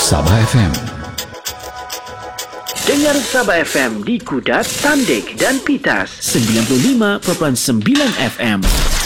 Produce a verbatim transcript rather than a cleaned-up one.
Sabah F M. Dengar Sabah F M di Kudat, Tandik dan Pitas sembilan puluh lima perpuluhan sembilan F M.